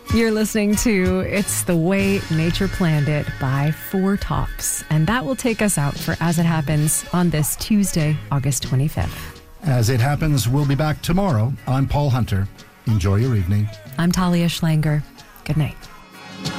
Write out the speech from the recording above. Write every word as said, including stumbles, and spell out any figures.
You're listening to It's the Way Nature Planned It by Four Tops. And that will take us out for As It Happens on this Tuesday, August twenty-fifth. As It Happens, we'll be back tomorrow. I'm Paul Hunter. Enjoy your evening. I'm Talia Schlanger. Good night.